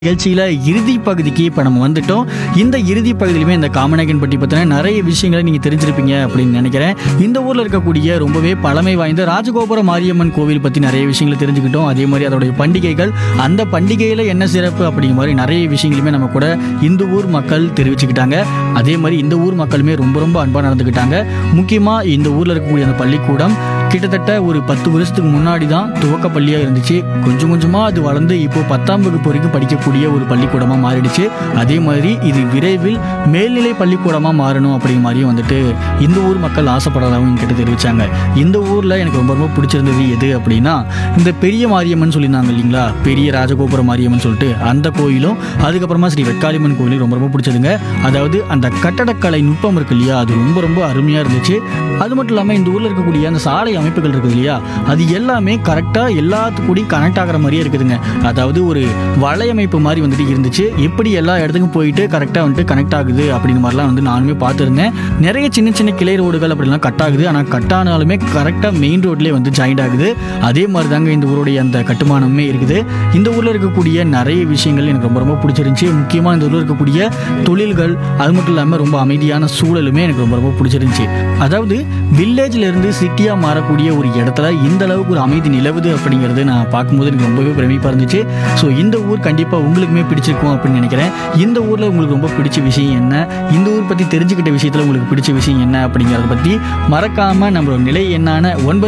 நிகழ்ச்சியில் இறுதி பகுதிக்கு இப்போ நம்ம வந்துட்டோம். இந்த இறுதி பகுதியிலுமே இந்த காமநாயக்கன் பற்றி பற்றின நிறைய விஷயங்களை நீங்கள் தெரிஞ்சிருப்பீங்க அப்படின்னு நினைக்கிறேன். இந்த ஊரில் இருக்கக்கூடிய ரொம்பவே பழமை வாய்ந்த ராஜகோபுர மாரியம்மன் கோவில் பற்றி நிறைய விஷயங்களை தெரிஞ்சுக்கிட்டோம். அதே மாதிரி அதோடைய பண்டிகைகள், அந்த பண்டிகையில் என்ன சிறப்பு அப்படிங்கிற மாதிரி நிறைய விஷயங்களுமே நம்ம கூட இந்த ஊர் மக்கள் தெரிவிச்சுக்கிட்டாங்க. அதே மாதிரி இந்த ஊர் மக்களுமே ரொம்ப ரொம்ப அன்பாக நடந்துக்கிட்டாங்க. முக்கியமாக இந்த ஊரில் இருக்கக்கூடிய அந்த பள்ளிக்கூடம் கிட்டத்தட்ட ஒரு 10 வருஷத்துக்கு முன்னாடி தான் துவக்க பள்ளியாக இருந்துச்சு. கொஞ்சம் கொஞ்சமாக அது வளர்ந்து இப்போ 10ஆம் வகுப்பு வரைக்கும் படிக்கக்கூடிய ஒரு பள்ளிக்கூடமாக மாறிடுச்சு. அதே மாதிரி இது விரைவில் மேல்நிலை பள்ளிக்கூடமாக மாறணும் அப்படிங்கிற மாதிரியும் வந்துட்டு இந்த ஊர் மக்கள் ஆசைப்படுறதாகவும் என்கிட்ட தெரிவித்தாங்க. இந்த ஊரில் எனக்கு ரொம்ப ரொம்ப பிடிச்சிருந்தது எது அப்படின்னா, இந்த பெரிய மாரியம்மன் சொல்லியிருந்தாங்க இல்லைங்களா, பெரிய ராஜகோபுர மாரியம்மன் சொல்லிட்டு அந்த கோயிலும், அதுக்கப்புறமா ஸ்ரீ வெக்காளியம்மன் கோயிலும் ரொம்ப ரொம்ப பிடிச்சதுங்க. அதாவது அந்த கட்டடக்கலை நுட்பம் இருக்கு இல்லையா, அது ரொம்ப ரொம்ப அருமையாக இருந்துச்சு. அது மட்டும் இல்லாமல் இந்த ஊரில் இருக்கக்கூடிய அந்த சாலை அமைப்புகள் இருக்குது இல்லையா, அது எல்லாமே கரெக்டாக எல்லாத்துக்கூடி கனெக்ட் ஆகிற மாதிரியே இருக்குதுங்க. அதாவது ஒரு வலையமைப்பு மாதிரி வந்துட்டு இருந்துச்சு. எப்படி எல்லா இடத்துக்கும் போயிட்டு கரெக்டாக வந்துட்டு கனெக்ட் ஆகுது அப்படின்னு மாதிரிலாம் வந்து நானுமே பார்த்துருந்தேன். நிறைய சின்ன சின்ன கிளை ரோடுகள் அப்படிலாம் கட் ஆகுது. ஆனால் கட் ஆனாலுமே கரெக்டாக மெயின் ரோட்லேயே வந்து ஜாயிண்ட் ஆகுது. அதே மாதிரி தாங்க இந்த ஊருடைய அந்த கட்டுமானமே இருக்குது. இந்த ஊரில் இருக்கக்கூடிய நிறைய விஷயங்கள் எனக்கு ரொம்ப ரொம்ப பிடிச்சிருந்துச்சி. முக்கியமாக இந்த ஊரில் இருக்கக்கூடிய தொழில்கள், அது மட்டும் இல்லாமல் ரொம்ப அமைதியான சூழலுமே எனக்கு ரொம்ப ரொம்ப பிடிச்சிருந்துச்சி. அதாவது வில்லேஜில் இருந்து சிட்டியாக மாறக்கூடிய ஒரு இடத்துல இந்த அளவுக்கு ஒரு அமைதி நிலவுது அப்படிங்கிறது நான் பார்க்கும்போது எனக்கு ரொம்பவே பிரமிப்பாக இருந்துச்சு. ஸோ இந்த ஊர் கண்டிப்பாக உங்களுக்குமே பிடிச்சிருக்கும் அப்படின்னு நினைக்கிறேன். இந்த ஊரில் உங்களுக்கு ரொம்ப பிடிச்ச விஷயம் என்ன, இந்த ஊர் பற்றி தெரிஞ்சுக்கிட்ட விஷயத்தில் உங்களுக்கு பிடிச்ச விஷயம் என்ன அப்படிங்கிறத பற்றி மறக்காமல் நம்மளோட நிலை என்னான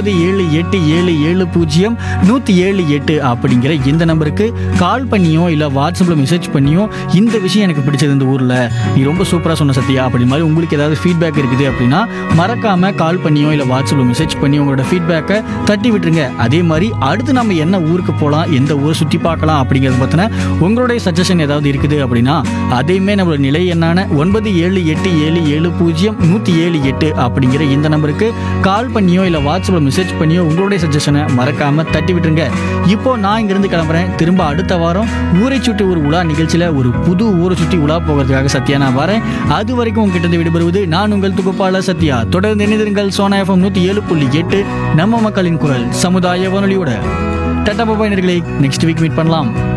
9787700178 அப்படிங்கிற இந்த நம்பருக்கு கால் பண்ணியோ இல்லை வாட்ஸ்அப்பில் மெசேஜ் பண்ணியோ இந்த விஷயம் எனக்கு பிடிச்சது இந்த ஊரில், நீ ரொம்ப சூப்பராக சொன்ன சத்யா அப்படி மாதிரி உங்களுக்கு ஏதாவது ஃபீட்பேக் இருக்குது அப்படின்னா மறக்காமல் கால் பண்ணியோ இல்லை வாட்ஸ்அப்பில் மெசேஜ் பண்ணி உங்களோட ஃபீட்பேக்கை தட்டி விட்டுருங்க. அதே மாதிரி அடுத்து நம்ம என்ன ஊருக்கு போகலாம், எந்த ஊரை சுற்றி பார்க்கலாம் அப்படிங்கிறத பற்றின உங்களுடைய சஜஷன் ஏதாவது இருக்குது அப்படின்னா அதையுமே நம்மளோட நிலை என்னான 9787700178 அப்படிங்கிற இந்த நம்பருக்கு கால் பண்ணியோ இல்லை வாட்ஸ்அப்பில் மெசேஜ் பண்ணியோ உங்களுடைய சஜஷனை மறக்காமல் தட்டி விட்டுருங்க. இப்போ நான் இங்கிருந்து கிளம்புறேன். திரும்ப அடுத்த வாரம் ஊரை சுற்றி ஒரு உலா நிகழ்ச்சியில் ஒரு புது ஊரை சுற்றி உலா போகிறதுக்காக சத்யா நான் வரேன். அது வரைக்கும் உங்ககிட்ட இருந்து விடுபடுவது நான் உங்கள் தொகுப்பாளர் சத்யா. தொடர்ந்து இணைந்திருங்கள் சோனா எஃப்எம் 107.8 நம்ம மக்களின் குரல் சமுதாய வானொலியோட. டாடா பாய் நேயர்களே, நெக்ஸ்ட் வீக் மீட் பண்ணலாம்.